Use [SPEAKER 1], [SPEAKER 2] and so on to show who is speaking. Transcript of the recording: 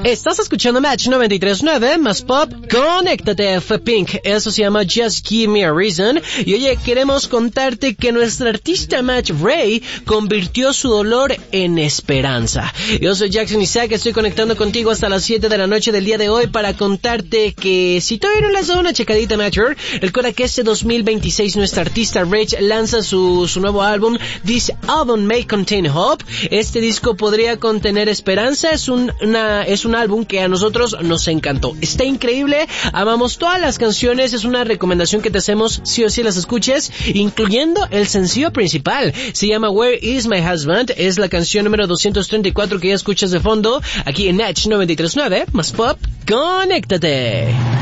[SPEAKER 1] Estás escuchando Match 93.9 más pop. Conéctate, fue Pink. Eso se llama Just Give Me a Reason. Y oye, queremos contarte que nuestra artista Match Ray convirtió su dolor en esperanza. Yo soy Jackson Isaac, estoy conectando contigo hasta las 7 de la noche del día de hoy para contarte que si todavía no le has dado una checadita, Matcher, recuerda que este 2026 nuestra artista Rach lanza su nuevo álbum. This album may contain hope. Este disco podría contener esperanza. Es un álbum que a nosotros nos encantó. Está increíble, amamos todas las canciones, es una recomendación que te hacemos sí o sí las escuches, incluyendo el sencillo principal. Se llama Where Is My Husband, es la canción número 234 que ya escuchas de fondo, aquí en Match 93.9, más pop, conéctate.